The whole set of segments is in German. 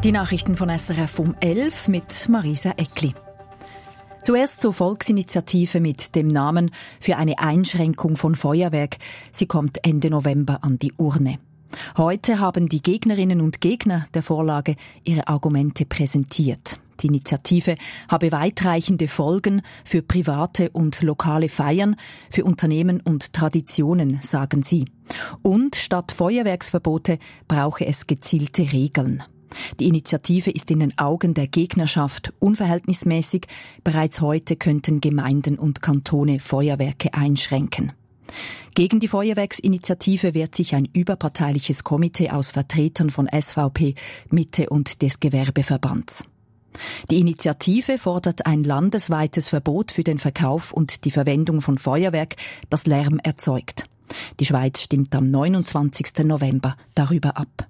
Die Nachrichten von SRF um 11 mit Marisa Eckli. Zuerst zur Volksinitiative mit dem Namen für eine Einschränkung von Feuerwerk. Sie kommt Ende November an die Urne. Heute haben die Gegnerinnen und Gegner der Vorlage ihre Argumente präsentiert. Die Initiative habe weitreichende Folgen für private und lokale Feiern, für Unternehmen und Traditionen, sagen sie. Und statt Feuerwerksverbote brauche es gezielte Regeln. Die Initiative ist in den Augen der Gegnerschaft unverhältnismäßig. Bereits heute könnten Gemeinden und Kantone Feuerwerke einschränken. Gegen die Feuerwerksinitiative wehrt sich ein überparteiliches Komitee aus Vertretern von SVP, Mitte und des Gewerbeverbands. Die Initiative fordert ein landesweites Verbot für den Verkauf und die Verwendung von Feuerwerk, das Lärm erzeugt. Die Schweiz stimmt am 29. November darüber ab.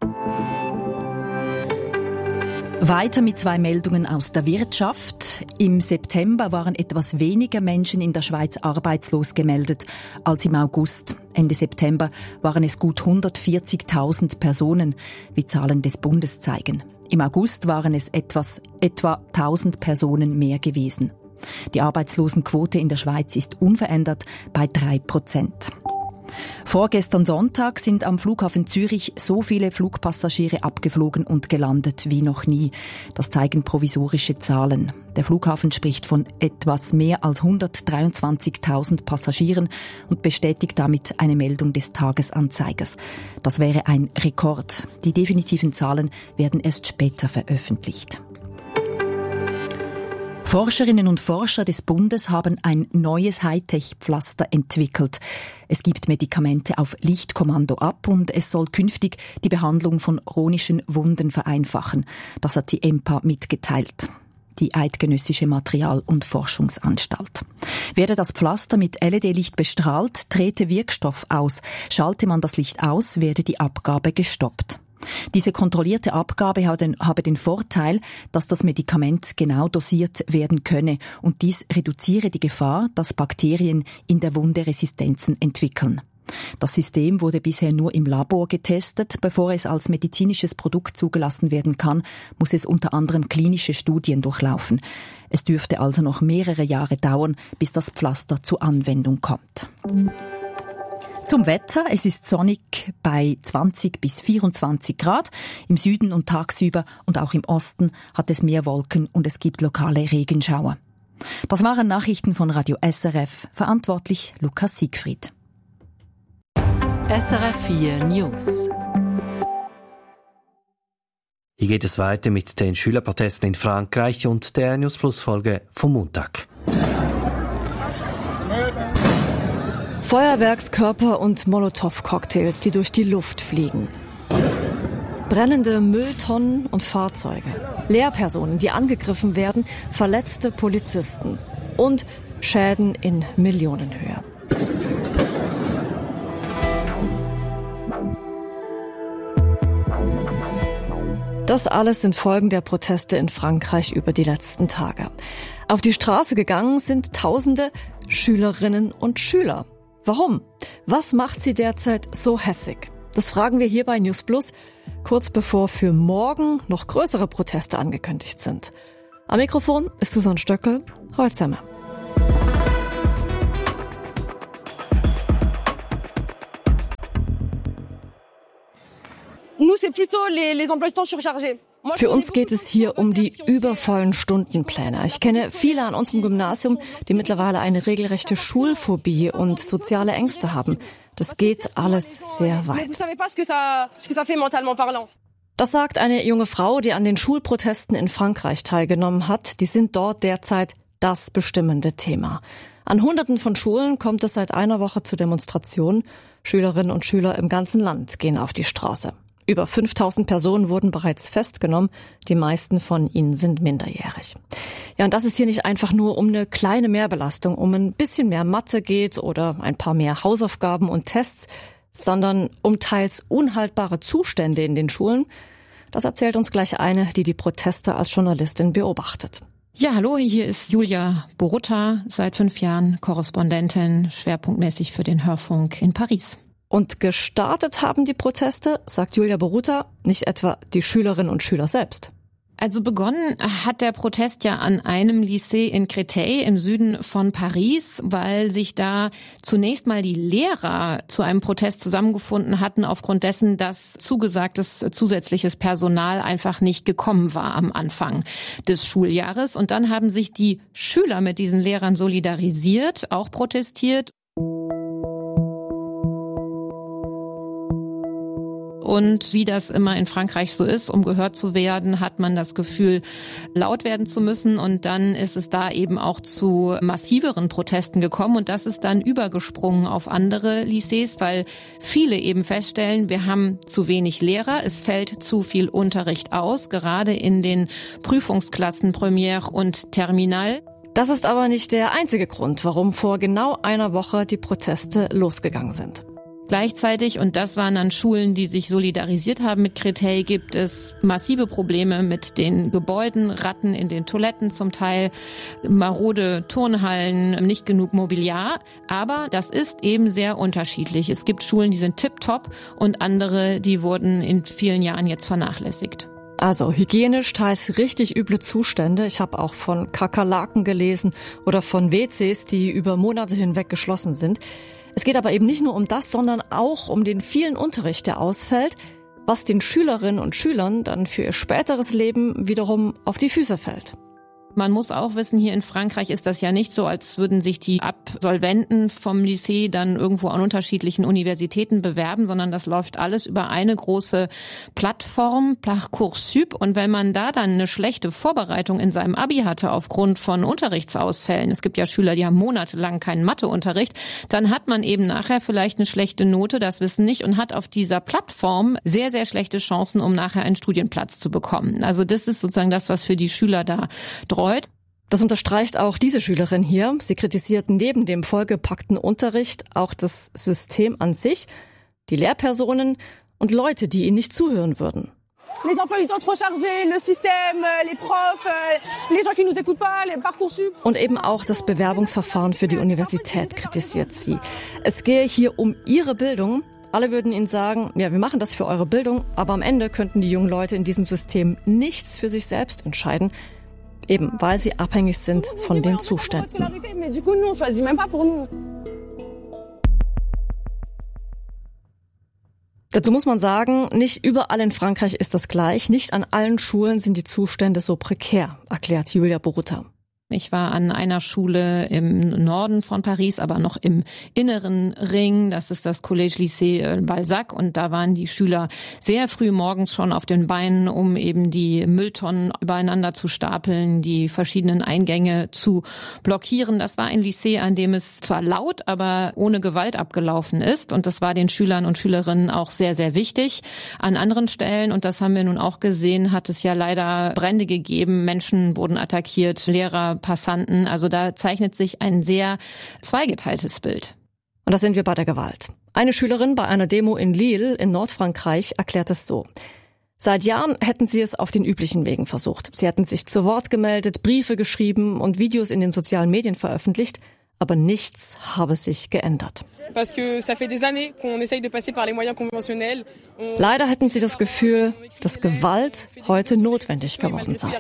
Weiter mit 2 Meldungen aus der Wirtschaft. Im September waren etwas weniger Menschen in der Schweiz arbeitslos gemeldet als im August. Ende September waren es gut 140.000 Personen, wie Zahlen des Bundes zeigen. Im August waren es etwa 1.000 Personen mehr gewesen. Die Arbeitslosenquote in der Schweiz ist unverändert bei 3%. Vorgestern Sonntag sind am Flughafen Zürich so viele Flugpassagiere abgeflogen und gelandet wie noch nie. Das zeigen provisorische Zahlen. Der Flughafen spricht von etwas mehr als 123.000 Passagieren und bestätigt damit eine Meldung des Tagesanzeigers. Das wäre ein Rekord. Die definitiven Zahlen werden erst später veröffentlicht. Forscherinnen und Forscher des Bundes haben ein neues Hightech-Pflaster entwickelt. Es gibt Medikamente auf Lichtkommando ab und es soll künftig die Behandlung von chronischen Wunden vereinfachen. Das hat die EMPA mitgeteilt, die Eidgenössische Material- und Forschungsanstalt. Werde das Pflaster mit LED-Licht bestrahlt, trete Wirkstoff aus. Schalte man das Licht aus, werde die Abgabe gestoppt. Diese kontrollierte Abgabe habe den Vorteil, dass das Medikament genau dosiert werden könne und dies reduziere die Gefahr, dass Bakterien in der Wunde Resistenzen entwickeln. Das System wurde bisher nur im Labor getestet. Bevor es als medizinisches Produkt zugelassen werden kann, muss es unter anderem klinische Studien durchlaufen. Es dürfte also noch mehrere Jahre dauern, bis das Pflaster zur Anwendung kommt. Zum Wetter. Es ist sonnig bei 20 bis 24 Grad. Im Süden und tagsüber und auch im Osten hat es mehr Wolken und es gibt lokale Regenschauer. Das waren Nachrichten von Radio SRF. Verantwortlich Lukas Siegfried. SRF 4 News. Hier geht es weiter mit den Schülerprotesten in Frankreich und der News Plus Folge vom Montag. Feuerwerkskörper und Molotow-Cocktails, die durch die Luft fliegen. Brennende Mülltonnen und Fahrzeuge. Lehrpersonen, die angegriffen werden, verletzte Polizisten. Und Schäden in Millionenhöhe. Das alles sind Folgen der Proteste in Frankreich über die letzten Tage. Auf die Straße gegangen sind Tausende Schülerinnen und Schüler. Warum? Was macht sie derzeit so hässig? Das fragen wir hier bei News Plus, kurz bevor für morgen noch größere Proteste angekündigt sind. Am Mikrofon ist Susanne Stöckel. Heute zusammen. Für uns geht es hier um die übervollen Stundenpläne. Ich kenne viele an unserem Gymnasium, die mittlerweile eine regelrechte Schulphobie und soziale Ängste haben. Das geht alles sehr weit. Das sagt eine junge Frau, die an den Schulprotesten in Frankreich teilgenommen hat. Die sind dort derzeit das bestimmende Thema. An Hunderten von Schulen kommt es seit einer Woche zu Demonstrationen. Schülerinnen und Schüler im ganzen Land gehen auf die Straße. Über 5.000 Personen wurden bereits festgenommen. Die meisten von ihnen sind minderjährig. Ja, und dass es hier nicht einfach nur um eine kleine Mehrbelastung, um ein bisschen mehr Mathe geht oder ein paar mehr Hausaufgaben und Tests, sondern um teils unhaltbare Zustände in den Schulen. Das erzählt uns gleich eine, die die Proteste als Journalistin beobachtet. Ja, hallo, hier ist Julia Borutta, seit 5 Jahren Korrespondentin, schwerpunktmäßig für den Hörfunk in Paris. Und gestartet haben die Proteste, sagt Julia Boruta, nicht etwa die Schülerinnen und Schüler selbst. Also begonnen hat der Protest ja an einem Lycée in Créteil im Süden von Paris, weil sich da zunächst mal die Lehrer zu einem Protest zusammengefunden hatten, aufgrund dessen, dass zugesagtes zusätzliches Personal einfach nicht gekommen war am Anfang des Schuljahres. Und dann haben sich die Schüler mit diesen Lehrern solidarisiert, auch protestiert. Und wie das immer in Frankreich so ist, um gehört zu werden, hat man das Gefühl, laut werden zu müssen. Und dann ist es da eben auch zu massiveren Protesten gekommen. Und das ist dann übergesprungen auf andere Lycées, weil viele eben feststellen, wir haben zu wenig Lehrer, es fällt zu viel Unterricht aus, gerade in den Prüfungsklassen Première und Terminal. Das ist aber nicht der einzige Grund, warum vor genau einer Woche die Proteste losgegangen sind. Gleichzeitig, und das waren dann Schulen, die sich solidarisiert haben mit Créteil, gibt es massive Probleme mit den Gebäuden, Ratten in den Toiletten zum Teil, marode Turnhallen, nicht genug Mobiliar. Aber das ist eben sehr unterschiedlich. Es gibt Schulen, die sind tipptopp und andere, die wurden in vielen Jahren jetzt vernachlässigt. Also hygienisch teils richtig üble Zustände. Ich habe auch von Kakerlaken gelesen oder von WCs, die über Monate hinweg geschlossen sind. Es geht aber eben nicht nur um das, sondern auch um den vielen Unterricht, der ausfällt, was den Schülerinnen und Schülern dann für ihr späteres Leben wiederum auf die Füße fällt. Man muss auch wissen, hier in Frankreich ist das ja nicht so, als würden sich die Absolventen vom Lycée dann irgendwo an unterschiedlichen Universitäten bewerben, sondern das läuft alles über eine große Plattform, Parcoursup. Und wenn man da dann eine schlechte Vorbereitung in seinem Abi hatte aufgrund von Unterrichtsausfällen, es gibt ja Schüler, die haben monatelang keinen Matheunterricht, dann hat man eben nachher vielleicht eine schlechte Note, das wissen nicht, und hat auf dieser Plattform sehr, sehr schlechte Chancen, um nachher einen Studienplatz zu bekommen. Also das ist sozusagen das, was für die Schüler da droht. Das unterstreicht auch diese Schülerin hier. Sie kritisiert neben dem vollgepackten Unterricht auch das System an sich, die Lehrpersonen und Leute, die ihnen nicht zuhören würden. Les emplois du temps trop chargés, le système, les profs, les gens qui nous écoutent pas, les Parcoursup. Und eben auch das Bewerbungsverfahren für die Universität kritisiert sie. Es gehe hier um ihre Bildung. Alle würden ihnen sagen, ja, wir machen das für eure Bildung, aber am Ende könnten die jungen Leute in diesem System nichts für sich selbst entscheiden, eben weil sie abhängig sind von den Zuständen. Dazu muss man sagen, nicht überall in Frankreich ist das gleich. Nicht an allen Schulen sind die Zustände so prekär, erklärt Julia Boruta. Ich war an einer Schule im Norden von Paris, aber noch im inneren Ring. Das ist das Collège Lycée Balzac. Und da waren die Schüler sehr früh morgens schon auf den Beinen, um eben die Mülltonnen übereinander zu stapeln, die verschiedenen Eingänge zu blockieren. Das war ein Lycée, an dem es zwar laut, aber ohne Gewalt abgelaufen ist. Und das war den Schülern und Schülerinnen auch sehr, sehr wichtig. An anderen Stellen, und das haben wir nun auch gesehen, hat es ja leider Brände gegeben. Menschen wurden attackiert, Lehrer, Passanten. Also da zeichnet sich ein sehr zweigeteiltes Bild. Und da sind wir bei der Gewalt. Eine Schülerin bei einer Demo in Lille in Nordfrankreich erklärt es so. Seit Jahren hätten sie es auf den üblichen Wegen versucht. Sie hätten sich zu Wort gemeldet, Briefe geschrieben und Videos in den sozialen Medien veröffentlicht. Aber nichts habe sich geändert. Leider hätten sie das Gefühl, dass Gewalt heute notwendig geworden sei.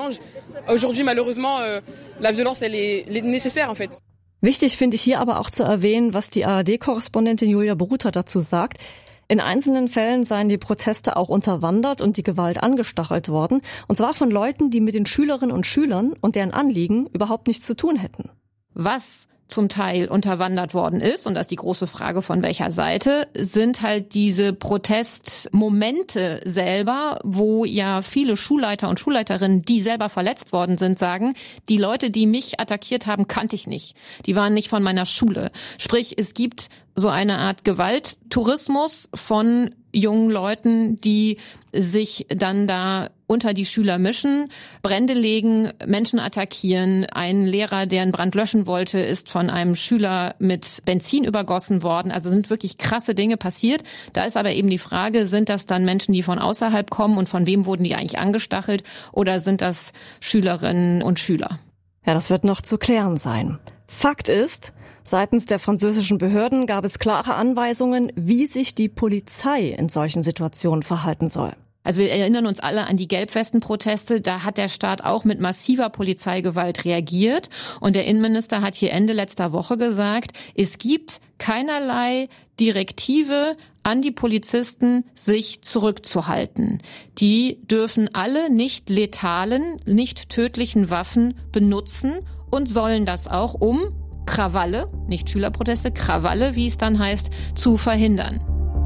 Wichtig finde ich hier aber auch zu erwähnen, was die ARD-Korrespondentin Julia Boruta dazu sagt. In einzelnen Fällen seien die Proteste auch unterwandert und die Gewalt angestachelt worden. Und zwar von Leuten, die mit den Schülerinnen und Schülern und deren Anliegen überhaupt nichts zu tun hätten. Was zum Teil unterwandert worden ist, und das ist die große Frage, von welcher Seite, sind halt diese Protestmomente selber, wo ja viele Schulleiter und Schulleiterinnen, die selber verletzt worden sind, sagen, die Leute, die mich attackiert haben, kannte ich nicht. Die waren nicht von meiner Schule. Sprich, es gibt so eine Art Gewalttourismus von jungen Leuten, die sich dann da unter die Schüler mischen, Brände legen, Menschen attackieren. Ein Lehrer, der einen Brand löschen wollte, ist von einem Schüler mit Benzin übergossen worden. Also sind wirklich krasse Dinge passiert. Da ist aber eben die Frage, sind das dann Menschen, die von außerhalb kommen und von wem wurden die eigentlich angestachelt, oder sind das Schülerinnen und Schüler? Ja, das wird noch zu klären sein. Fakt ist, seitens der französischen Behörden gab es klare Anweisungen, wie sich die Polizei in solchen Situationen verhalten soll. Also wir erinnern uns alle an die Gelbwesten-Proteste. Da hat der Staat auch mit massiver Polizeigewalt reagiert. Und der Innenminister hat hier Ende letzter Woche gesagt, es gibt keinerlei Direktive an die Polizisten, sich zurückzuhalten. Die dürfen alle nicht letalen, nicht tödlichen Waffen benutzen und sollen das auch, um Krawalle, nicht Schülerproteste, Krawalle, wie es dann heißt, zu verhindern.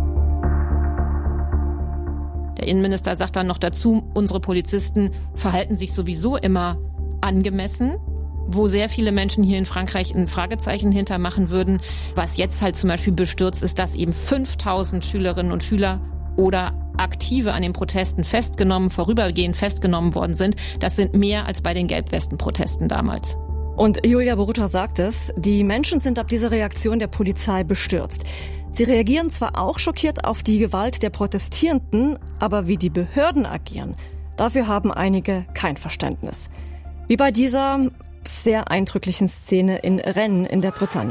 Der Innenminister sagt dann noch dazu, unsere Polizisten verhalten sich sowieso immer angemessen, wo sehr viele Menschen hier in Frankreich ein Fragezeichen hintermachen würden. Was jetzt halt zum Beispiel bestürzt ist, dass eben 5000 Schülerinnen und Schüler oder Aktive an den Protesten vorübergehend festgenommen worden sind. Das sind mehr als bei den Gelbwesten-Protesten damals. Und Julia Boruta sagt es, die Menschen sind ab dieser Reaktion der Polizei bestürzt. Sie reagieren zwar auch schockiert auf die Gewalt der Protestierenden, aber wie die Behörden agieren, dafür haben einige kein Verständnis. Wie bei dieser sehr eindrücklichen Szene in Rennes in der Bretagne.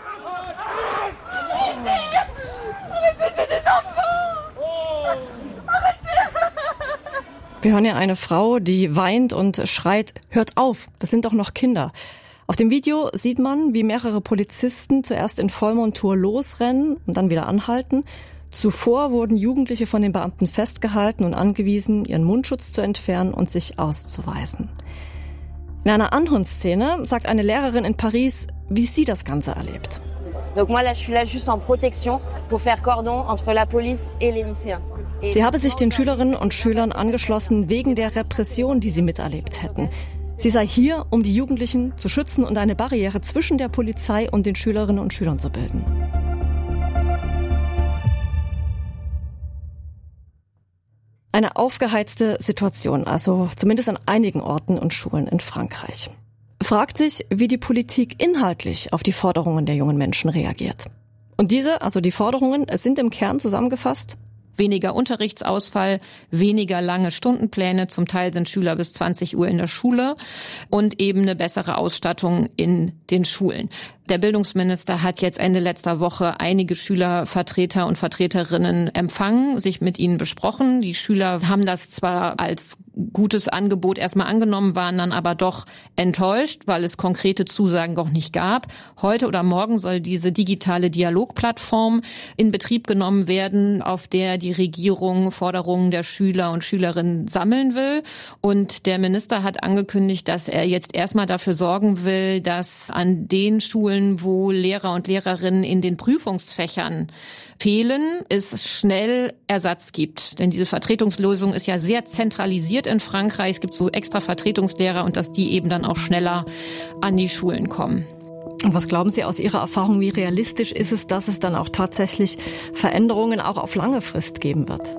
Wir hören ja eine Frau, die weint und schreit, hört auf, das sind doch noch Kinder. Auf dem Video sieht man, wie mehrere Polizisten zuerst in Vollmontur losrennen und dann wieder anhalten. Zuvor wurden Jugendliche von den Beamten festgehalten und angewiesen, ihren Mundschutz zu entfernen und sich auszuweisen. In einer anderen Szene sagt eine Lehrerin in Paris, wie sie das Ganze erlebt. Donc moi là, je suis là juste en protection pour faire cordon entre la police et les lycéens. Sie habe sich den Schülerinnen und Schülern angeschlossen wegen der Repression, die sie miterlebt hätten. Sie sei hier, um die Jugendlichen zu schützen und eine Barriere zwischen der Polizei und den Schülerinnen und Schülern zu bilden. Eine aufgeheizte Situation, also zumindest an einigen Orten und Schulen in Frankreich. Fragt sich, wie die Politik inhaltlich auf die Forderungen der jungen Menschen reagiert. Und diese, also die Forderungen, sind im Kern zusammengefasst: Weniger Unterrichtsausfall, weniger lange Stundenpläne, zum Teil sind Schüler bis 20 Uhr in der Schule und eben eine bessere Ausstattung in den Schulen. Der Bildungsminister hat jetzt Ende letzter Woche einige Schülervertreter und Vertreterinnen empfangen, sich mit ihnen besprochen. Die Schüler haben das zwar als gutes Angebot erstmal angenommen, waren dann aber doch enttäuscht, weil es konkrete Zusagen noch nicht gab. Heute oder morgen soll diese digitale Dialogplattform in Betrieb genommen werden, auf der die Regierung Forderungen der Schüler und Schülerinnen sammeln will. Und der Minister hat angekündigt, dass er jetzt erstmal dafür sorgen will, dass an den Schulen, wo Lehrer und Lehrerinnen in den Prüfungsfächern fehlen, es schnell Ersatz gibt. Denn diese Vertretungslösung ist ja sehr zentralisiert in Frankreich. Es gibt so extra Vertretungslehrer und dass die eben dann auch schneller an die Schulen kommen. Und was glauben Sie aus Ihrer Erfahrung, wie realistisch ist es, dass es dann auch tatsächlich Veränderungen auch auf lange Frist geben wird?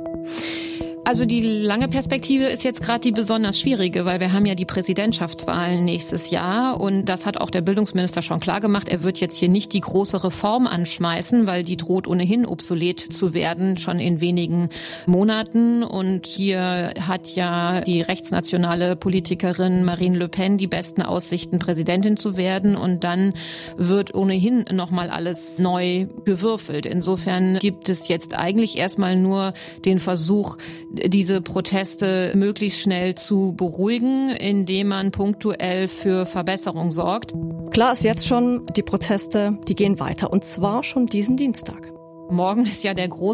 Also die lange Perspektive ist jetzt gerade die besonders schwierige, weil wir haben ja die Präsidentschaftswahlen nächstes Jahr und das hat auch der Bildungsminister schon klar gemacht. Er wird jetzt hier nicht die große Reform anschmeißen, weil die droht ohnehin obsolet zu werden, schon in wenigen Monaten. Und hier hat ja die rechtsnationale Politikerin Marine Le Pen die besten Aussichten, Präsidentin zu werden. Und dann wird ohnehin nochmal alles neu gewürfelt. Insofern gibt es jetzt eigentlich erstmal nur den Versuch, diese Proteste möglichst schnell zu beruhigen, indem man punktuell für Verbesserung sorgt. Klar ist jetzt schon, die Proteste, die gehen weiter und zwar schon diesen Dienstag. Morgen ist ja der große